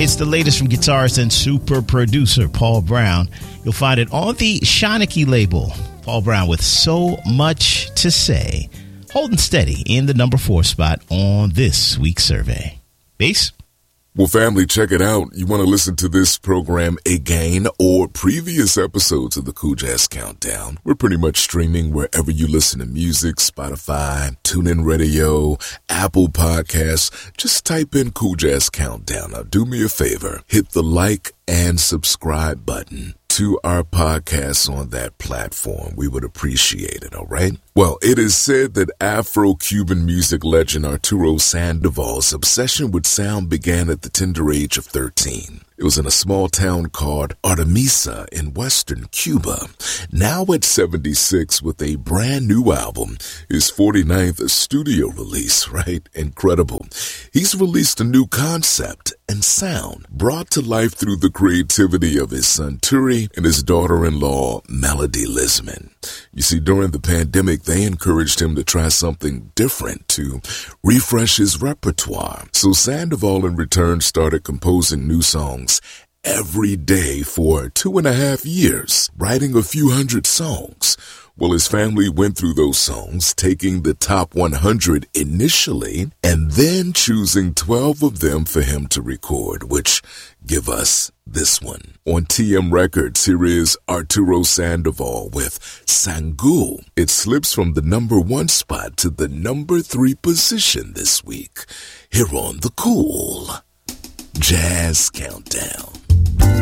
It's the latest from guitarist and super producer Paul Brown. You'll find it on the Shawnee label. Paul Brown with So Much to Say. Holding steady in the number 4 spot on this week's survey. Bass? Well, family, check it out. You want to listen to this program again or previous episodes of the Cool Jazz Countdown? We're pretty much streaming wherever you listen to music, Spotify, TuneIn Radio, Apple Podcasts. Just type in Cool Jazz Countdown. Now, do me a favor. Hit the like and subscribe button to our podcasts on that platform. We would appreciate it, all right? Well, it is said that Afro-Cuban music legend Arturo Sandoval's obsession with sound began at the tender age of 13. It was in a small town called Artemisa in western Cuba. Now at 76 with a brand new album, his 49th studio release, right? Incredible. He's released a new concept and sound brought to life through the creativity of his son Turi and his daughter-in-law Melody Lisman. You see, during the pandemic, they encouraged him to try something different to refresh his repertoire. So Sandoval in return started composing new songs every day for 2.5 years, writing a few hundred songs. Well, his family went through those songs, taking the top 100 initially, and then choosing 12 of them for him to record, which give us this one. On TM Records, here is Arturo Sandoval with Sangul. It slips from the number 1 spot to the number 3 position this week, here on the Cool Jazz Countdown.